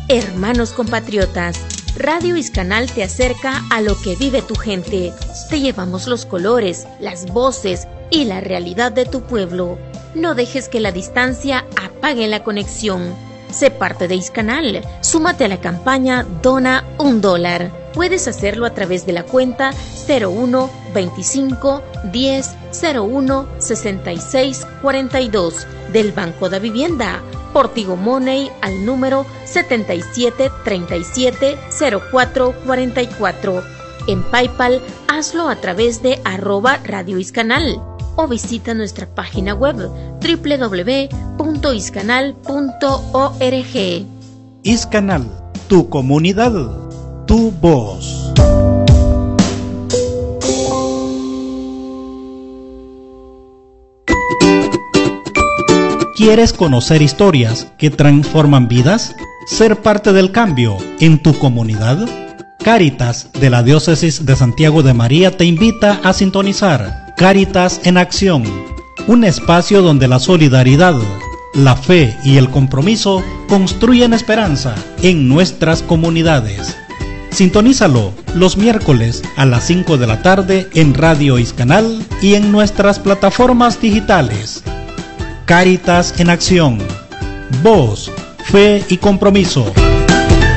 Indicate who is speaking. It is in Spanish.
Speaker 1: Hermanos compatriotas, Radio Iscanal te acerca a lo que vive tu gente. Te llevamos los colores, las voces y la realidad de tu pueblo. No dejes que la distancia apague la conexión. Sé parte de Iscanal. Súmate a la campaña Dona $1. Puedes hacerlo a través de la cuenta 01 25 10 01 66 42 del Banco de Vivienda. Por Tigo Money al número 77 37 04 44. En PayPal, hazlo a través de @Radio Iscanal o visita nuestra página web www.iscanal.org.
Speaker 2: Iscanal, tu comunidad, tu voz. ¿Quieres conocer historias que transforman vidas? ¿Ser parte del cambio en tu comunidad? Cáritas de la Diócesis de Santiago de María te invita a sintonizar Cáritas en Acción, un espacio donde la solidaridad, la fe y el compromiso construyen esperanza en nuestras comunidades. Sintonízalo los miércoles a las 5 de la tarde en Radio Iscanal y en nuestras plataformas digitales. Cáritas en Acción, voz, fe y compromiso.